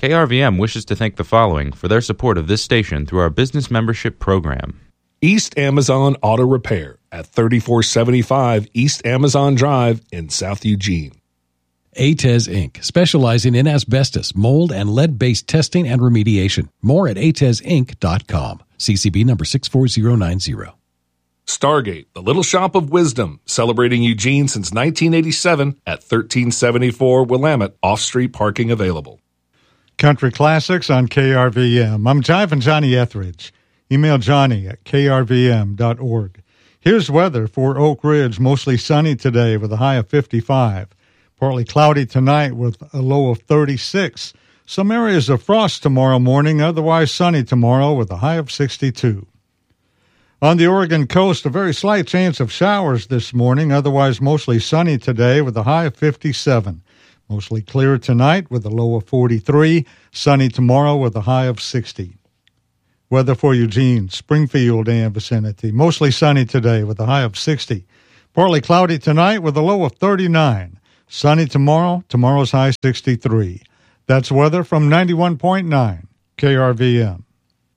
KRVM wishes to thank the following for their support of this station through our business membership program. East Amazon Auto Repair at 3475 East Amazon Drive in South Eugene. ATES Inc., specializing in asbestos, mold, and lead-based testing and remediation. More at atesinc.com. CCB number 64090. Stargate, the Little Shop of Wisdom, celebrating Eugene since 1987 at 1374 Willamette, off-street parking available. Country Classics on KRVM. I'm Jive and Johnny Etheridge. Email Johnny at krvm.org. Here's weather for Oak Ridge. Mostly sunny today with a high of 55. Partly cloudy tonight with a low of 36. Some areas of frost tomorrow morning, otherwise sunny tomorrow with a high of 62. On the Oregon coast, a very slight chance of showers this morning, otherwise mostly sunny today with a high of 57. Mostly clear tonight with a low of 43. Sunny tomorrow with a high of 60. Weather for Eugene, Springfield and vicinity. Mostly sunny today with a high of 60. Partly cloudy tonight with a low of 39. Sunny tomorrow, tomorrow's high 63. That's weather from 91.9 KRVM.